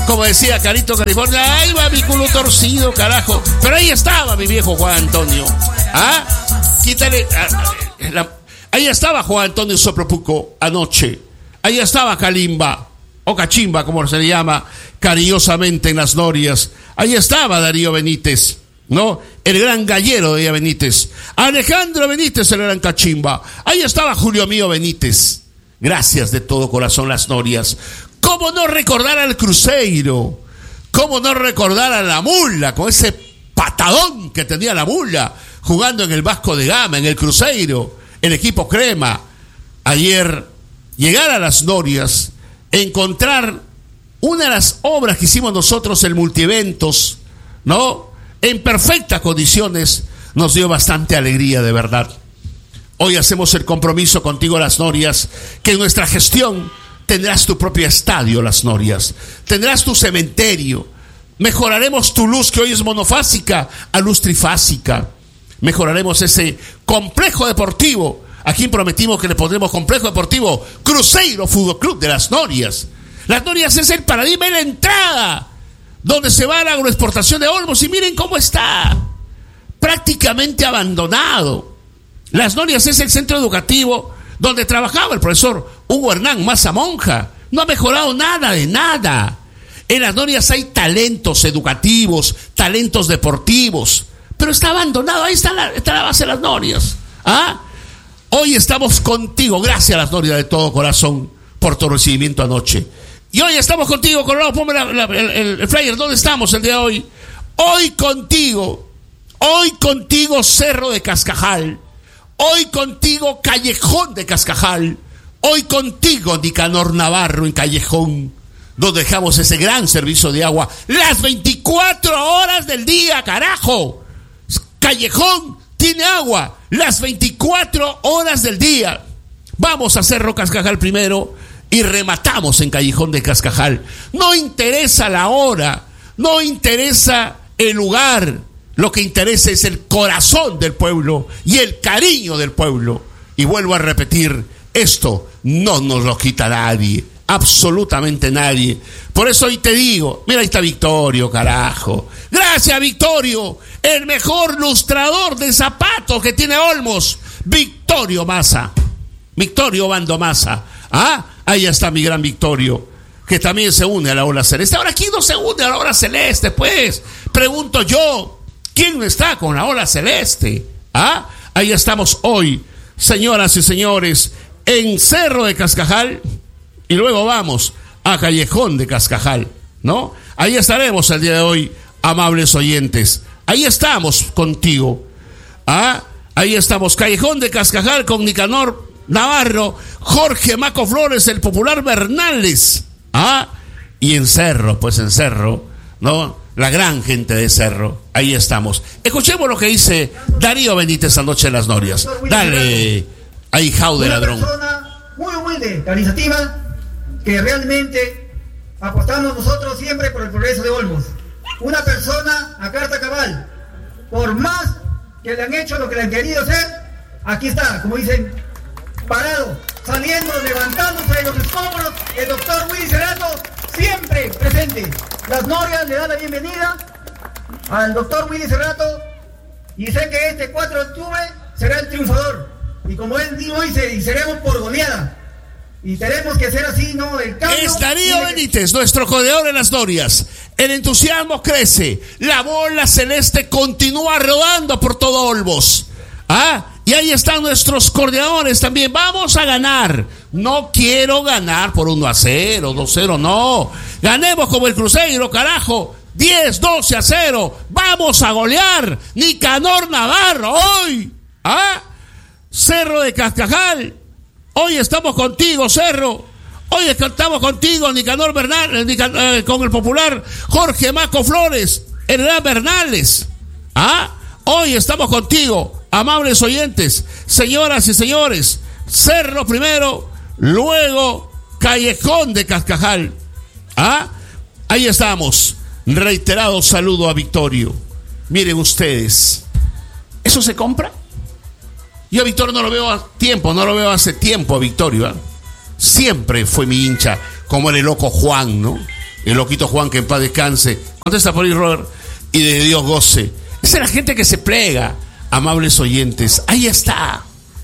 Como decía Carito California, ahí va mi culo torcido, carajo. Pero ahí estaba mi viejo Juan Antonio. ¿Ah? Quítale. Ahí estaba Juan Antonio Sopropuco anoche. Ahí estaba Kalimba, o Cachimba, como se le llama cariñosamente en las norias. Ahí estaba Darío Benítez, ¿no? El gran gallero de Benítez. Alejandro Benítez, el gran Cachimba. Ahí estaba Julio Mío Benítez. Gracias de todo corazón las norias. ¿Cómo no recordar al Cruzeiro? ¿Cómo no recordar a la Mula? Con ese patadón que tenía la Mula jugando en el Vasco de Gama, en el Cruzeiro, el equipo crema. Ayer, llegar a las norias, encontrar una de las obras que hicimos nosotros, el multieventos, ¿no? En perfectas condiciones, nos dio bastante alegría, de verdad. Hoy hacemos el compromiso contigo, las norias, que en nuestra gestión tendrás tu propio estadio, las norias. Tendrás tu cementerio. Mejoraremos tu luz, que hoy es monofásica, a luz trifásica. Mejoraremos ese complejo deportivo. Aquí prometimos que le pondremos complejo deportivo Cruzeiro Fútbol Club de las Norias. Las Norias es el paradigma y la entrada donde se va la agroexportación de Olmos. Y miren cómo está, prácticamente abandonado. Las Norias es el centro educativo donde trabajaba el profesor Hugo Hernán Maza Monja. No ha mejorado nada de nada. En las Norias hay talentos educativos, talentos deportivos, pero está abandonado. Ahí está la base de las Norias. ¿Ah? Hoy estamos contigo. Gracias a las Norias de todo corazón por tu recibimiento anoche. Y hoy estamos contigo, Colorado. Ponme el flyer. ¿Dónde estamos el día de hoy? Hoy contigo, Cerro de Cascajal. Hoy contigo, Callejón de Cascajal. Hoy contigo, Nicanor Navarro, en Callejón, donde dejamos ese gran servicio de agua las 24 horas del día, carajo. Callejón tiene agua las 24 horas del día. Vamos a Cerro Cascajal primero y rematamos en Callejón de Cascajal. No interesa la hora, no interesa el lugar. Lo que interesa es el corazón del pueblo y el cariño del pueblo. Y vuelvo a repetir, esto no nos lo quita nadie, absolutamente nadie. Por eso hoy te digo, mira, ahí está Victorio, carajo. Gracias, Victorio, el mejor lustrador de zapatos que tiene Olmos, Victorio Maza, Victorio Bando Maza. Ah, ahí está mi gran Victorio, que también se une a la ola celeste. Ahora, ¿quién no se une a la ola celeste? Pues, pregunto yo. ¿Quién no está con la ola celeste? ¿Ah? Ahí estamos hoy, señoras y señores, en Cerro de Cascajal, y luego vamos a Callejón de Cascajal, ¿no? Ahí estaremos el día de hoy, amables oyentes. Ahí estamos contigo. ¿Ah? Ahí estamos, Callejón de Cascajal con Nicanor Navarro, Jorge Maco Flores, el popular Bernales. ¿Ah? Y en Cerro, pues en Cerro, ¿no? La gran gente de Cerro, ahí estamos. Escuchemos lo que dice Darío Benítez anoche en las Norias. Dale, ahijado de ladrón. Una persona muy humilde, caritativa, que realmente apostamos nosotros siempre por el progreso de Olmos. Una persona a carta cabal. Por más que le han hecho lo que le han querido hacer, aquí está, como dicen, parado, saliendo, levantándose de los escombros, el doctor Willy Cerato, siempre presente. Las Norias le dan la bienvenida al doctor Willy Cerato y sé que este 4 de octubre será el triunfador. Y como él dice, y seremos por goleada. Y tenemos que ser así, ¿no? El cambio. Es Darío Benítez, nuestro codeador en las Norias. El entusiasmo crece. La bola celeste continúa rodando por todo Olmos. ¿Ah? Y ahí están nuestros coordinadores también. Vamos a ganar. No quiero ganar por 1-0, 2-0, no. Ganemos como el Cruzeiro, carajo. 10-12-0. Vamos a golear. Nicanor Navarro, hoy. ¿Ah? Cerro de Cascajal. Hoy estamos contigo, Cerro. Hoy estamos contigo, Nicanor Bernal, con el popular Jorge Maco Flores, el gran Bernales. ¿Ah? Hoy estamos contigo, amables oyentes, señoras y señores. Cerro primero, luego Callejón de Cascajal. ¿Ah? Ahí estamos. Reiterado saludo a Victorio. Miren ustedes, ¿eso se compra? Yo a Victorio no lo veo hace tiempo a Victorio, ¿eh? Siempre fue mi hincha, como el loco Juan, ¿no? el loquito Juan, que en paz descanse. Contesta por ahí, Robert. Y de Dios goce. Esa es la gente que se plega, amables oyentes. Ahí está.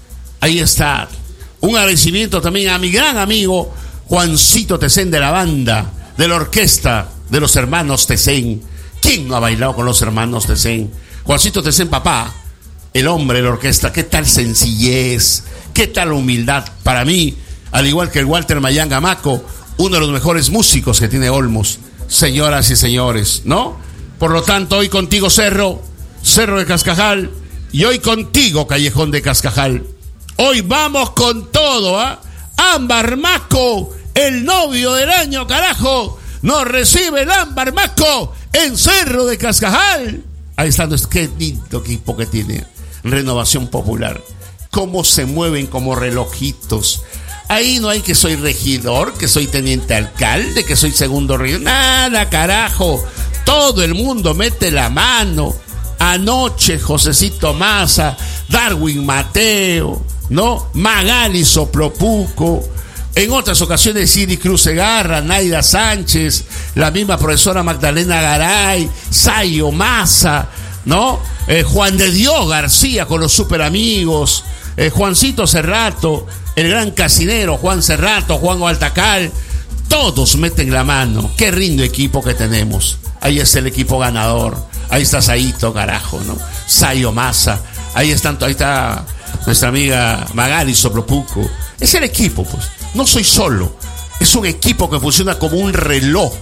Un agradecimiento también a mi gran amigo Juancito Tecén, de la banda, de la orquesta de los hermanos Tecén. ¿Quién no ha bailado con los hermanos Tecén? Juancito Tecén, papá, el hombre de la orquesta. Qué tal sencillez, qué tal humildad. Para mí, al igual que el Walter Mayanga Maco, uno de los mejores músicos que tiene Olmos, señoras y señores, ¿no? Por lo tanto, hoy contigo Cerro de Cascajal, y hoy contigo Callejón de Cascajal. Hoy vamos con todo, ¿ah? Ámbar Maco, el novio del año, carajo, nos recibe el Ámbar Maco en Cerro de Cascajal. Ahí está, qué lindo equipo que tiene Renovación Popular. Cómo se mueven como relojitos. Ahí no hay que soy regidor, que soy teniente alcalde, que soy segundo regidor. Nada, carajo. Todo el mundo mete la mano. Anoche, Josecito Massa, Darwin Mateo, ¿no? Magali Soplopuco. En otras ocasiones, Siri Cruz Segarra, Naida Sánchez, la misma profesora Magdalena Garay, Sayo Massa, ¿no? Juan de Dios García con los super amigos, Juancito Cerrato, el gran casinero Juan Cerrato, Juan Baltacal. Todos meten la mano. Qué lindo equipo que tenemos. Ahí es el equipo ganador. Ahí está Saito, carajo, ¿no? Sayo Massa. Ahí está nuestra amiga Magali Soplopuco. Es el equipo, pues. No soy solo. Es un equipo que funciona como un reloj.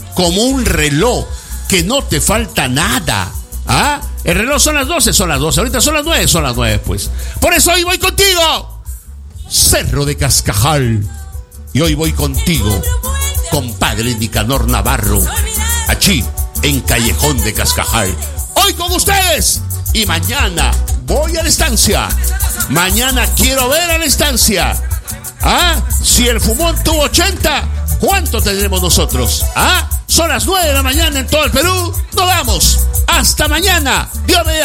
Que no te falta nada. ¿Ah? El reloj son las 12. Ahorita son las 9, pues. Por eso hoy voy contigo, Cerro de Cascajal. Y hoy voy contigo, compadre Nicanor Navarro, allí en Callejón de Cascajal. Hoy con ustedes. Y mañana voy a la estancia. Mañana quiero ver a la estancia. ¿Ah? Si el fumón tuvo 80, ¿cuánto tendremos nosotros? ¿Ah? Son las 9 de la mañana en todo el Perú. Nos vamos. Hasta mañana. Dios mediante.